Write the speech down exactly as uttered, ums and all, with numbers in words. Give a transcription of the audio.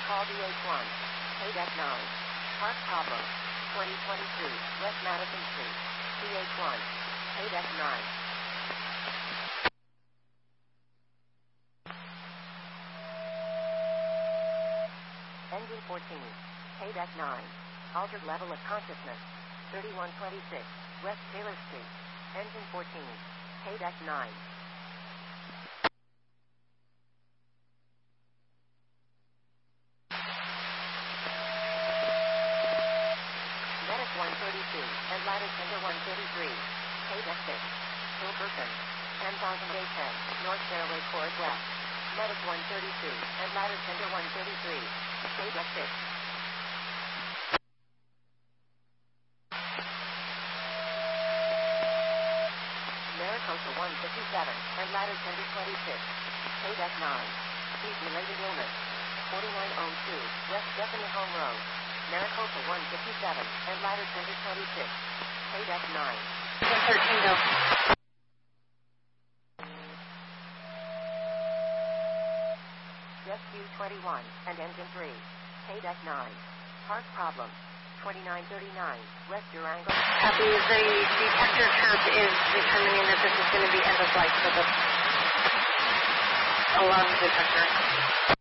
Call D H one. K nine. Park problem. twenty twenty-three, West Madison Street. D H one. K nine. Engine fourteen. K nine. Altered level of consciousness. thirty-one twenty-six, West Taylor Street. Engine fourteen. K nine. Medic one thirty-two, and ladder tender one thirty-three. K six. Full person. ten thousand eight ten, North Fairway Court West. Medic one thirty-two, and ladder tender one thirty-three. K six. Maricopa one fifty-seven, and ladder tender twenty-six. K nine. Heat-related illness. forty-nine oh two, West Stephanie Home Road. Maricopa one fifty-seven, and ladder tender twenty-six. K nine. one thirteen, go. Rescue twenty-one, and engine three. K nine. Park problem. twenty-nine thirty-nine, West Durango. Copy. The detector count is determining that this is going to be end of life for the alarm detector.